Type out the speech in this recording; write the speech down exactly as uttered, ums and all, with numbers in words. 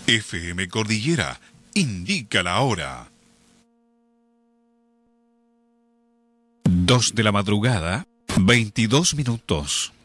F M Cordillera indica la hora. Dos de la madrugada, veintidós minutos.